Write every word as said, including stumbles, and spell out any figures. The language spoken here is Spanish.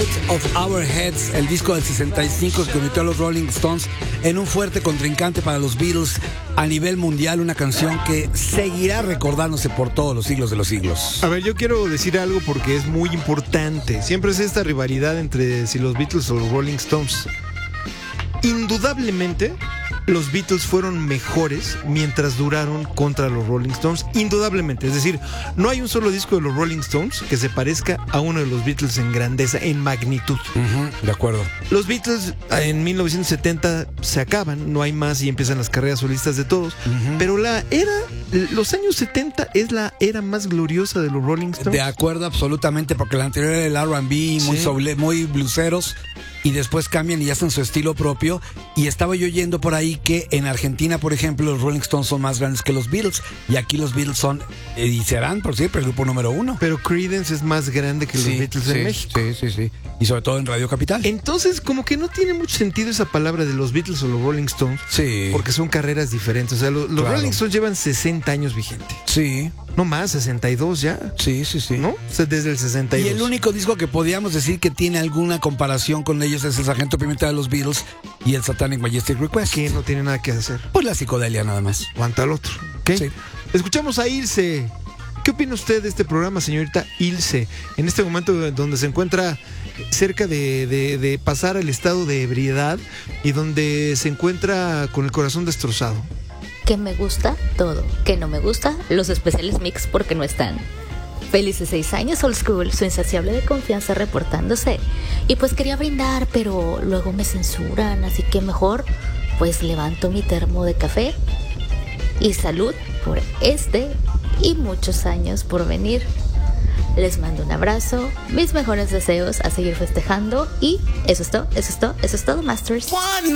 Out of Our Heads, el disco del sesenta y cinco que convirtió a los Rolling Stones en un fuerte contrincante para los Beatles a nivel mundial, una canción que seguirá recordándose por todos los siglos de los siglos. A ver, yo quiero decir algo porque es muy importante. Siempre es esta rivalidad entre si los Beatles o los Rolling Stones. Indudablemente, los Beatles fueron mejores mientras duraron contra los Rolling Stones. Indudablemente. Es decir, no hay un solo disco de los Rolling Stones que se parezca a uno de los Beatles en grandeza, en magnitud. Uh-huh, de acuerdo. Los Beatles en mil novecientos setenta se acaban, no hay más y empiezan las carreras solistas de todos. Uh-huh. Pero la era, los años setenta es la era más gloriosa de los Rolling Stones. De acuerdo, absolutamente, porque la anterior era el R and B, muy, sí. soble, muy bluseros. Y después cambian y hacen su estilo propio. Y estaba yo oyendo por ahí que en Argentina, por ejemplo, los Rolling Stones son más grandes que los Beatles. Y aquí los Beatles son, eh, y serán, por siempre, el grupo número uno. Pero Creedence es más grande que los sí, Beatles sí, en México. Sí, sí, sí. Y sobre todo en Radio Capital. Entonces, como que no tiene mucho sentido esa palabra de los Beatles o los Rolling Stones. Sí. Porque son carreras diferentes. O sea, los, los claro. Rolling Stones llevan sesenta años vigentes. Sí. No más, sesenta y dos ya. Sí, sí, sí. ¿No? O sea, desde el sesenta y dos. Y el único disco que podíamos decir que tiene alguna comparación con ellos es el Sargento Pimienta de los Beatles y el Satanic Majestic Request. Que no tiene nada que hacer. Pues la psicodelia nada más. Aguanta el otro. ¿Okay? Sí. Escuchamos a Ilse. ¿Qué opina usted de este programa, señorita Ilse? En este momento donde se encuentra cerca de, de, de pasar al estado de ebriedad y donde se encuentra con el corazón destrozado. Que me gusta todo, que no me gusta los especiales mix porque no están. Felices seis años Old School, su insaciable de confianza reportándose. Y pues quería brindar, pero luego me censuran, así que mejor pues levanto mi termo de café. Y salud por este y muchos años por venir. Les mando un abrazo, mis mejores deseos a seguir festejando y eso es todo, eso es todo, eso es todo, Masters.